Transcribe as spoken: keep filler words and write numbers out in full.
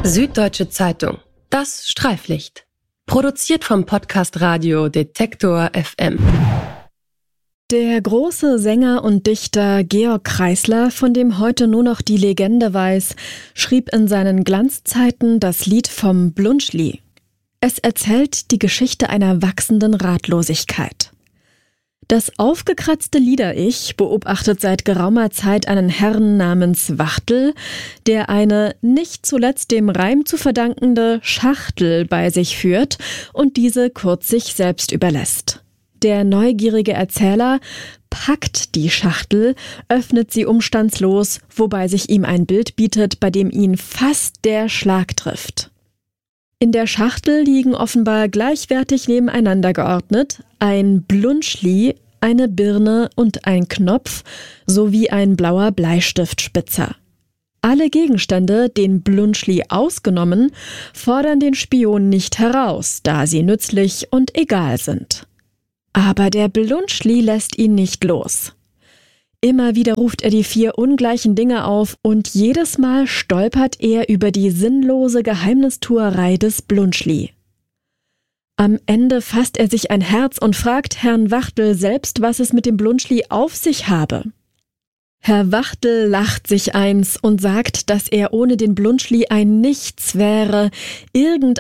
Süddeutsche Zeitung. Das Streiflicht. Produziert vom Podcast Radio Detektor F M. Der große Sänger und Dichter Georg Kreisler, von dem heute nur noch die Legende weiß, schrieb in seinen Glanzzeiten das Lied vom Bluntschli. Es erzählt die Geschichte einer wachsenden Ratlosigkeit. Das aufgekratzte Lieder-Ich beobachtet seit geraumer Zeit einen Herrn namens Wachtel, der eine nicht zuletzt dem Reim zu verdankende Schachtel bei sich führt und diese kurz sich selbst überlässt. Der neugierige Erzähler packt die Schachtel, öffnet sie umstandslos, wobei sich ihm ein Bild bietet, bei dem ihn fast der Schlag trifft. In der Schachtel liegen offenbar gleichwertig nebeneinander geordnet ein Bluntschli, eine Birne und ein Knopf sowie ein blauer Bleistiftspitzer. Alle Gegenstände, den Bluntschli ausgenommen, fordern den Spion nicht heraus, da sie nützlich und egal sind. Aber der Bluntschli lässt ihn nicht los. Immer wieder ruft er die vier ungleichen Dinge auf und jedes Mal stolpert er über die sinnlose Geheimnistuerei des Bluntschli. Am Ende fasst er sich ein Herz und fragt Herrn Wachtel selbst, was es mit dem Bluntschli auf sich habe. Herr Wachtel lacht sich eins und sagt, dass er ohne den Bluntschli ein Nichts wäre,